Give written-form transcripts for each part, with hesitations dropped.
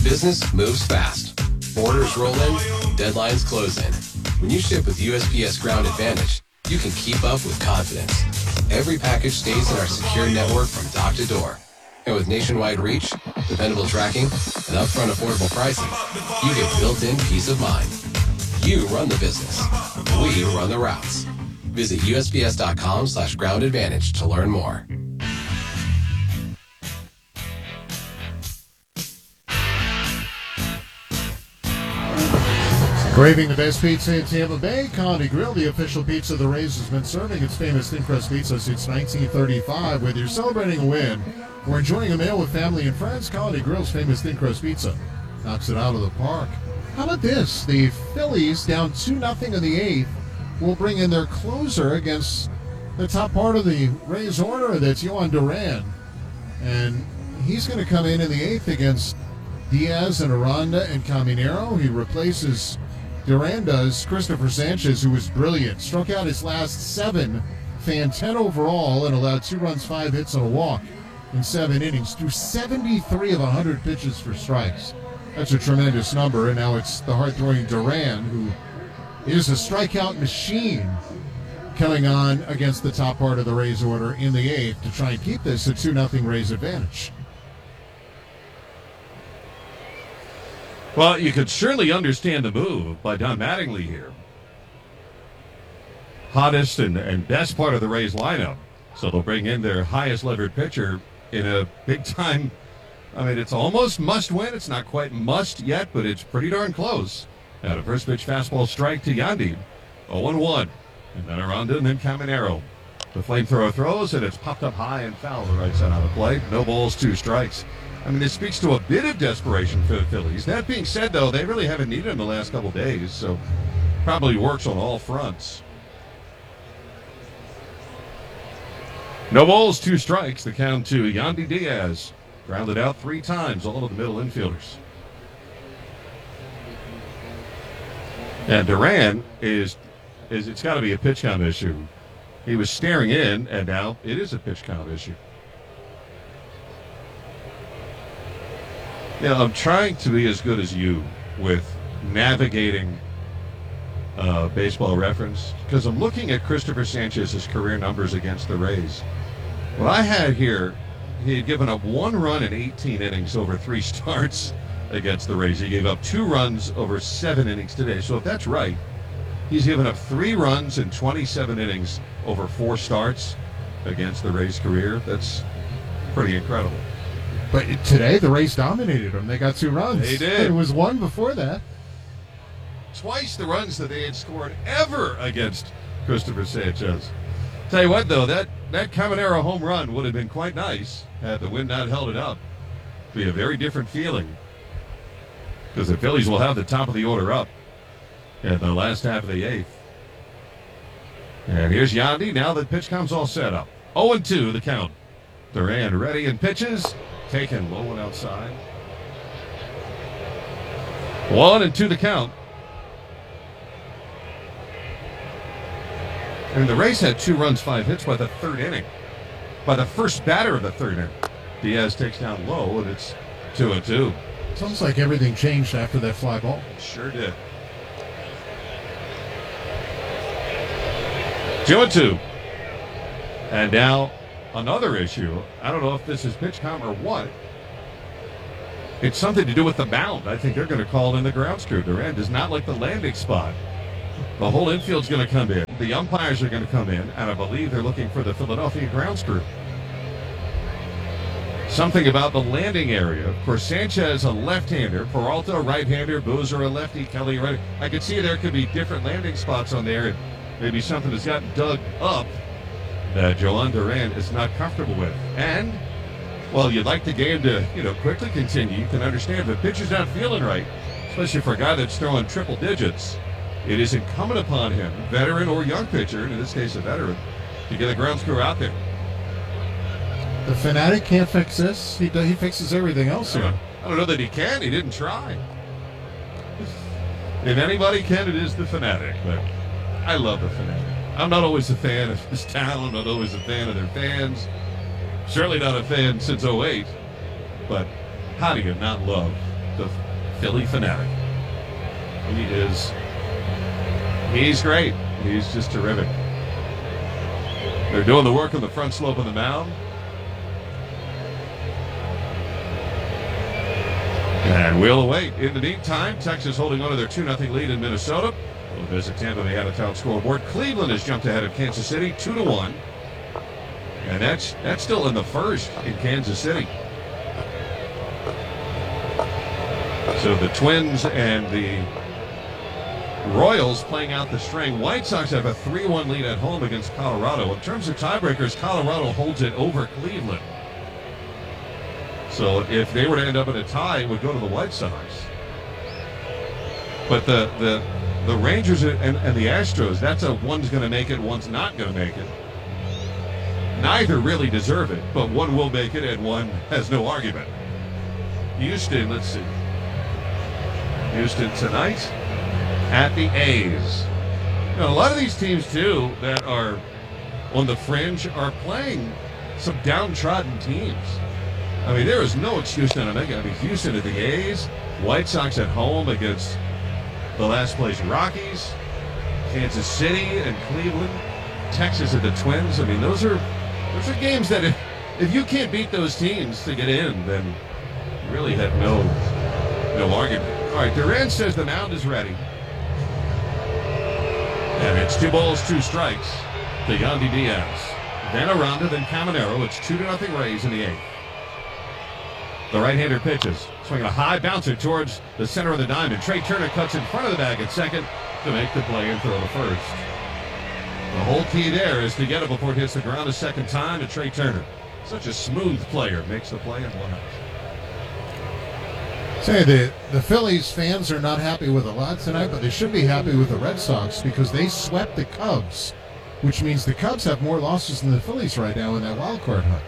Business moves fast. Orders roll in, deadlines close in. When you ship with USPS Ground Advantage, you can keep up with confidence. Every package stays in our secure network from dock to door. And with nationwide reach, dependable tracking, and upfront affordable pricing, you get built-in peace of mind. You run the business. We run the routes. Visit USPS.com/Ground Advantage to learn more. Craving the best pizza in Tampa Bay? Colony Grill, the official pizza of the Rays, has been serving its famous thin crust pizza since 1935. Whether you're celebrating a win or enjoying a meal with family and friends, Colony Grill's famous thin crust pizza knocks it out of the park. How about this? The Phillies, down 2-0 in the eighth, will bring in their closer against the top part of the Rays order. That's Yohan Duran. And he's going to come in the eighth against Diaz and Aranda and Caminero. He replaces Duran does Christopher Sanchez, who was brilliant. Struck out his last 7, fanned 10 overall, and allowed 2 runs, 5 hits, and a walk in 7 innings. Threw 73 of 100 pitches for strikes. That's a tremendous number, and now it's the hard-throwing Duran, who is a strikeout machine, coming on against the top part of the Rays order in the eighth to try and keep this a 2-0 Rays advantage. Well, you could surely understand the move by Don Mattingly here. Hottest and best part of the Rays lineup. So they'll bring in their highest levered pitcher in a big time. I mean, it's almost must win. It's not quite must yet, but it's pretty darn close. At a first pitch fastball strike to Yandy. 0-1. And then Aranda and then Caminero. The flamethrower throws, and it's popped up high and foul to the right side of the plate. No balls, 2 strikes. I mean, this speaks to a bit of desperation for the Phillies. That being said, though, they really haven't needed him the last couple days, so probably works on all fronts. No balls, 2 strikes. The count to Yandy Diaz. Grounded out 3 times, all of the middle infielders. And Duran is it's got to be a pitch count issue. He was staring in, and now it is a pitch count issue. Yeah, I'm trying to be as good as you with navigating Baseball Reference, because I'm looking at Christopher Sanchez's career numbers against the Rays. What I had here, he had given up 1 run in 18 innings over 3 starts against the Rays. He gave up 2 runs over 7 innings today. So if that's right, he's given up 3 runs in 27 innings over 4 starts against the Rays' career. That's pretty incredible. But today, the Rays dominated them. They got 2 runs. They did. It was 1 before that. Twice the runs that they had scored ever against Christopher Sanchez. Tell you what, though, that Caminero home run would have been quite nice had the wind not held it up. Be a very different feeling, because the Phillies will have the top of the order up in the last half of the eighth. And here's Yandy. Now the pitch comes all set up. 0-2 the count. Duran ready and pitches. Taken low and outside. 1-2 the count. And the Rays had 2 runs, 5 hits by the 3rd inning. By the first batter of the 3rd inning. Diaz takes down low, and it's 2-2. Sounds like everything changed after that fly ball. Sure did. 2-2. And now another issue. I don't know if this is pitch count or what. It's something to do with the mound. I think they're going to call in the ground screw. Duran does not like the landing spot. The whole infield's going to come in. The umpires are going to come in, and I believe they're looking for the Philadelphia ground screw. Something about the landing area. Of course, Sanchez a left-hander, Peralta a right-hander, Boozer a lefty, Kelly a right. I could see there could be different landing spots on there, and maybe something that's gotten dug up that Yohan Duran is not comfortable with. And, well, you'd like the game to, quickly continue. You can understand if the pitcher's not feeling right, especially for a guy that's throwing triple digits. It is incumbent upon him, veteran or young pitcher, and in this case a veteran, to get a ground screw out there. The Fanatic can't fix this. He fixes everything else here. I don't know that he can. He didn't try. If anybody can, it is the Fanatic. But I love the Fanatic. I'm not always a fan of his talent. I'm not always a fan of their fans. Certainly not a fan since '08. But how do you not love the Philly fanatic. He's great. He's just terrific. They're doing the work on the front slope of the mound. And we'll await. In the meantime, Texas holding on to their 2-0 lead in Minnesota. We'll visit Tampa Bay out-of-town scoreboard. Cleveland has jumped ahead of Kansas City 2-1. And that's still in the first in Kansas City. So the Twins and the Royals playing out the string. White Sox have a 3-1 lead at home against Colorado. In terms of tiebreakers, Colorado holds it over Cleveland. So if they were to end up in a tie, it would go to the White Sox. But the Rangers and the Astros, that's a one's going to make it, one's not going to make it. Neither really deserve it, but one will make it and one has no argument. Houston, let's see. Houston tonight at the A's. You know, a lot of these teams, too, that are on the fringe are playing some downtrodden teams. I mean, there is no excuse to make it. I mean, Houston at the A's, White Sox at home against the last place Rockies, Kansas City and Cleveland, Texas at the Twins. I mean, those are games that if you can't beat those teams to get in, then you really have no argument. All right, Duran says the mound is ready. And it's 2 balls, 2 strikes to Yandy Diaz. Then Aranda, then Caminero. It's 2-0 Rays in the 8th. The right-hander pitches, swinging a high bouncer towards the center of the diamond. Trey Turner cuts in front of the bag at second to make the play and throw to first. The whole key there is to get it before it hits the ground a second time to Trey Turner. Such a smooth player, makes the play in 1 out. Say the Phillies fans are not happy with a lot tonight, but they should be happy with the Red Sox because they swept the Cubs, which means the Cubs have more losses than the Phillies right now in that wild card hunt.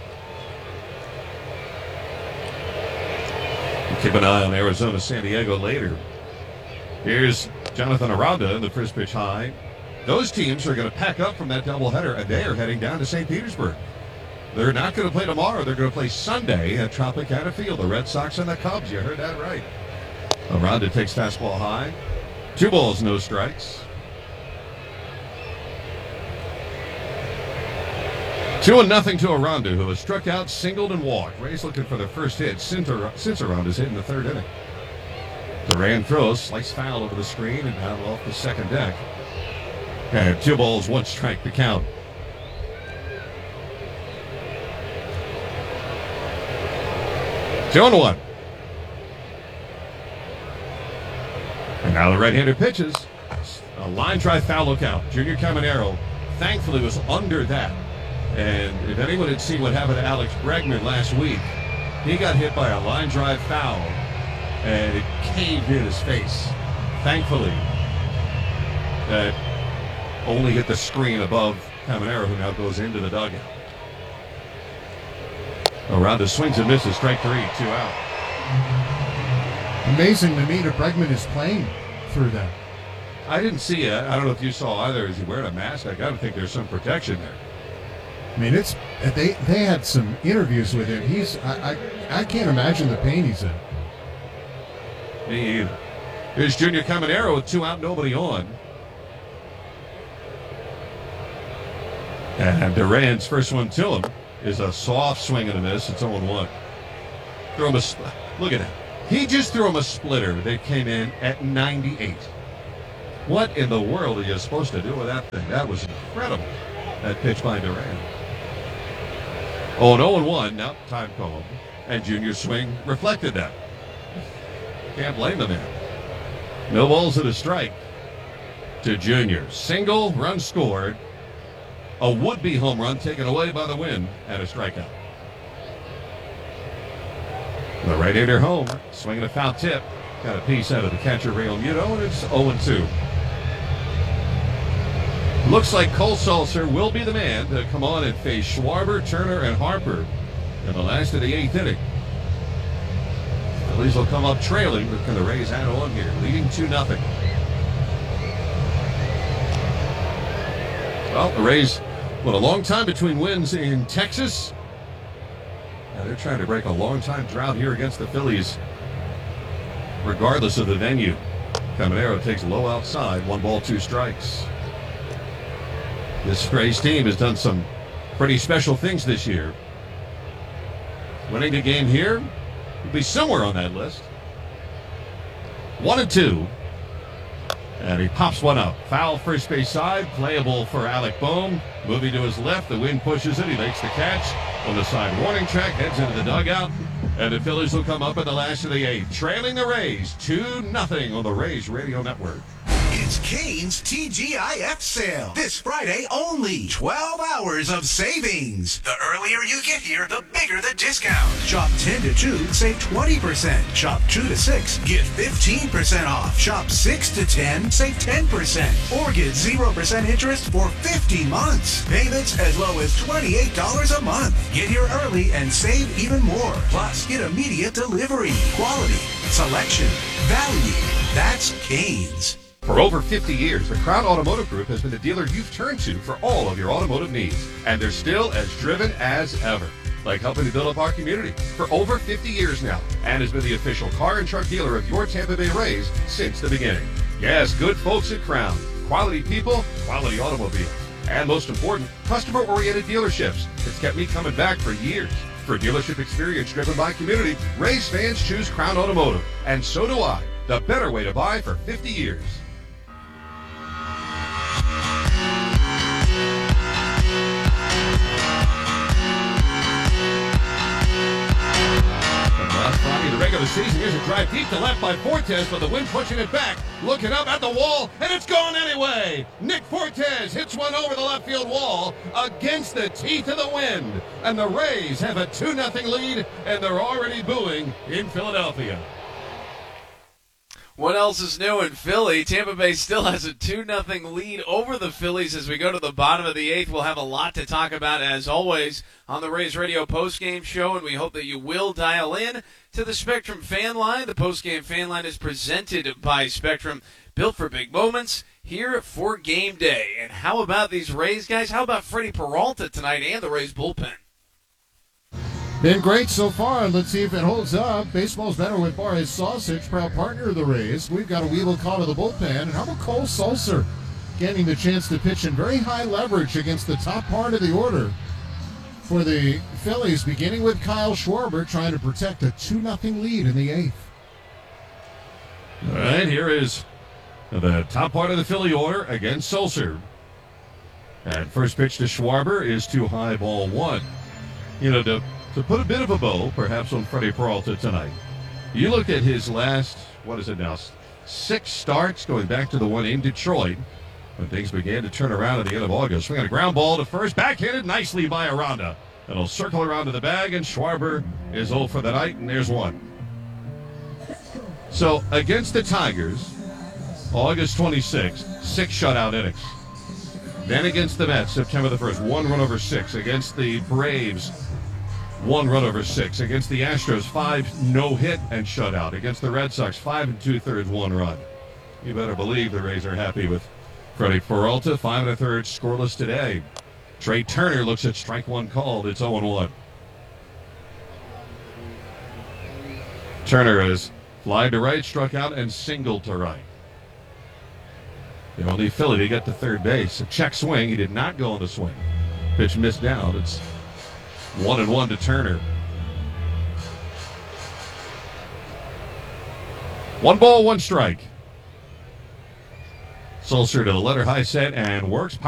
Keep an eye on Arizona, San Diego later. Here's Jonathan Aranda in the first pitch high. Those teams are going to pack up from that doubleheader, and they are heading down to St. Petersburg. They're not going to play tomorrow. They're going to play Sunday at Tropicana Field. The Red Sox and the Cubs. You heard that right. Aranda takes fastball high. 2 balls, no strikes. 2-0 to Aranda, who has struck out, singled, and walked. Rays looking for their first hit since Aranda's hit in the 3rd inning. Duran throws, slice foul over the screen and down off the second deck. And 2 balls, 1 strike to count. Two and 1. And now the right-hander pitches. A line drive foul look out. Junior Caminero thankfully was under that. And if anyone had seen what happened to Alex Bregman last week, he got hit by a line drive foul, and it caved in his face. Thankfully, that only hit the screen above Caminero, who now goes into the dugout. Aranda swings and misses, strike 3, 2 out. Amazing to me that Bregman is playing through that. I didn't see it. I don't know if you saw either. Is he wearing a mask? I got to think there's some protection there. I mean, they had some interviews with him. I can't imagine the pain he's in. Me either. Here's Junior Caminero with 2 out, nobody on. And Duran's first one to him is a soft swing and a miss. It's 0-1. Throw him look at that. He just threw him a splitter that came in at 98. What in the world are you supposed to do with that thing? That was incredible. That pitch by Duran. Oh, an 0-1. Now time call. And Junior's swing reflected that. Can't blame the man. No balls and a strike to Junior. Single, run scored. A would-be home run taken away by the wind and a strikeout. The right-hander home, swinging a foul tip. Got a piece out of the catcher, Real Muto, and it's 0-2. Looks like Cole Sulser will be the man to come on and face Schwarber, Turner, and Harper in the last of the 8th inning. Phillies will come up trailing, but can the Rays add on here, leading 2-0. Well, the Rays, a long time between wins in Texas. Now they're trying to break a long-time drought here against the Phillies regardless of the venue. Caminero takes low outside, 1 ball, 2 strikes. This Rays team has done some pretty special things this year. Winning a game here would be somewhere on that list. 1-2. And he pops one up. Foul first base side. Playable for Alec Bohm. Moving to his left. The wind pushes it. He makes the catch on the side warning track. Heads into the dugout. And the Phillies will come up in the last of the 8th. Trailing the Rays 2-0 on the Rays Radio Network. It's Cane's TGIF sale. This Friday only. 12 hours of savings. The earlier you get here, the bigger the discount. Shop 10 to 2, save 20%. Shop 2 to 6, get 15% off. Shop 6 to 10, save 10%. Or get 0% interest for 50 months. Payments as low as $28 a month. Get here early and save even more. Plus, get immediate delivery. Quality, selection, value. That's Cane's. For over 50 years, the Crown Automotive Group has been the dealer you've turned to for all of your automotive needs. And they're still as driven as ever, like helping to build up our community for over 50 years now, and has been the official car and truck dealer of your Tampa Bay Rays since the beginning. Yes, good folks at Crown. Quality people, quality automobiles. And most important, customer-oriented dealerships. It's kept me coming back for years. For dealership experience driven by community, Rays fans choose Crown Automotive. And so do I. The better way to buy for 50 years. Last Friday, the regular season, here's a drive deep to left by Fortes, but the wind pushing it back. Looking up at the wall, and it's gone anyway. Nick Fortes hits one over the left field wall against the teeth of the wind. And the Rays have a 2-0 lead, and they're already booing in Philadelphia. What else is new in Philly? Tampa Bay still has a 2-0 lead over the Phillies as we go to the bottom of the 8th. We'll have a lot to talk about, as always, on the Rays Radio postgame show, and we hope that you will dial in to the Spectrum fan line. The postgame fan line is presented by Spectrum, built for big moments, here for game day. And how about these Rays guys? How about Freddie Peralta tonight and the Rays bullpen? Been great so far. Let's see if it holds up. Baseball's better with Boris Sausage, proud partner of the Rays. We've got a Weevil call to the bullpen. And how about Cole Sulser getting the chance to pitch in very high leverage against the top part of the order for the Phillies, beginning with Kyle Schwarber trying to protect a 2-0 lead in the 8th. All right, here is the top part of the Philly order against Sulser. And first pitch to Schwarber is too high, ball 1. You know, to put a bit of a bow, perhaps, on Freddie Peralta tonight, you look at his last, 6 starts, going back to the one in Detroit, when things began to turn around at the end of August. Swinging a ground ball to first, backhanded nicely by Aranda. It'll circle around to the bag, and Schwarber is 0 for the night, and there's 1. So, against the Tigers, August 26th, 6 shutout innings. Then against the Mets, September the 1st, 1 run over 6. Against the Braves, 1 run over 6. Against the Astros, 5 no-hit and shutout. Against the Red Sox, 5 2/3, 1 run. You better believe the Rays are happy with Freddie Peralta. 5 1/3 scoreless today. Trey Turner looks at strike 1 called. It's 0-1. Turner has flied to right, struck out, and singled to right. The only Philly to get to third base. A check swing. He did not go on the swing. Pitch missed down. It's 1-1 to Turner. 1 ball, 1 strike. Sulser to the letter high set and works.